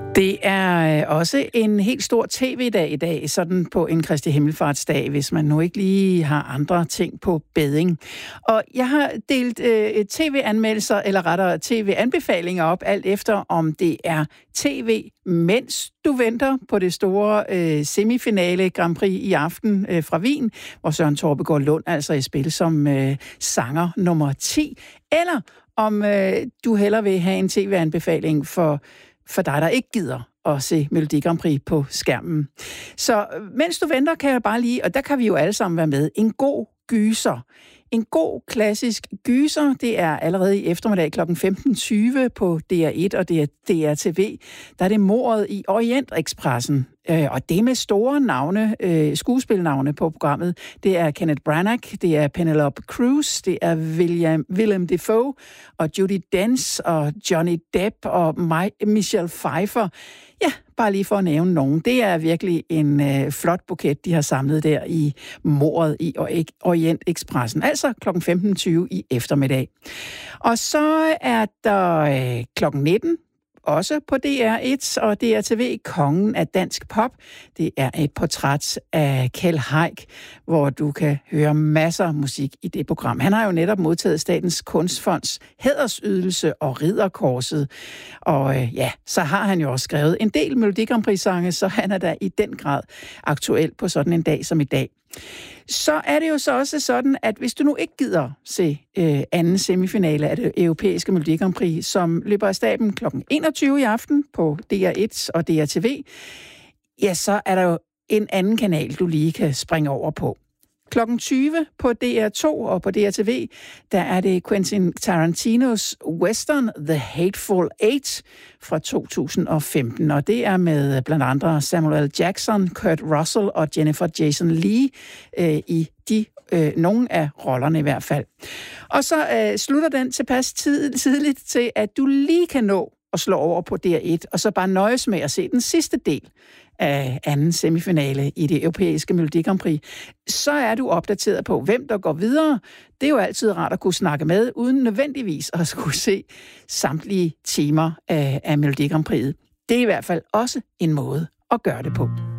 Det er også en helt stor tv-dag i dag, sådan på en Kristi Himmelfartsdag, hvis man nu ikke lige har andre ting på bedding. Og jeg har delt tv-anmeldelser, eller rettere tv-anbefalinger op, alt efter om det er tv, mens du venter på det store semifinale Grand Prix i aften fra Wien, hvor Søren Torpegaard Lund altså i spil som sanger nummer 10, eller om du hellere vil have en tv-anbefaling for dig, der ikke gider at se Melodi Grand Prix på skærmen. Så mens du venter, kan jeg bare lige, og der kan vi jo alle sammen være med, en god gyser. En god klassisk gyser, det er allerede i eftermiddag kl. 15.20 på DR1 og DRTV. Der er det mordet i Orientekspressen. Og det med store navne, skuespilnavne på programmet. Det er Kenneth Branagh, det er Penelope Cruz, det er Willem Dafoe og Judi Dench og Johnny Depp og Michelle Pfeiffer. Ja, bare lige for at nævne nogen. Det er virkelig en flot buket, de har samlet der i mordet i Orientekspressen. Altså kl. 15.20 i eftermiddag. Og så er der kl. 19. Også på DR1 og DRTV, kongen af dansk pop. Det er et portræt af Kjeld Haik, hvor du kan høre masser af musik i det program. Han har jo netop modtaget Statens Kunstfonds hædersydelse og ridderkorset. Og så har han jo også skrevet en del Melodi Grand Prix-sange, så han er da i den grad aktuel på sådan en dag som i dag. Så er det jo så også sådan, at hvis du nu ikke gider se anden semifinale af det europæiske Melodi Grand Prix, som løber af stablen kl. 21 i aften på DR1 og DRTV, ja, så er der jo en anden kanal, du lige kan springe over på. Klokken 20 på DR2 og på DRTV, der er det Quentin Tarantinos western The Hateful Eight fra 2015. Og det er med blandt andre Samuel L. Jackson, Kurt Russell og Jennifer Jason Leigh i nogle af rollerne i hvert fald. Og så slutter den tilpas tidligt til, at du lige kan nå at slå over på DR1, og så bare nøjes med at se den sidste del af anden semifinale i det europæiske Melodi Grand Prix, så er du opdateret på, hvem der går videre. Det er jo altid rart at kunne snakke med, uden nødvendigvis at skulle se samtlige timer af Melodi Grand Prix. Det er i hvert fald også en måde at gøre det på.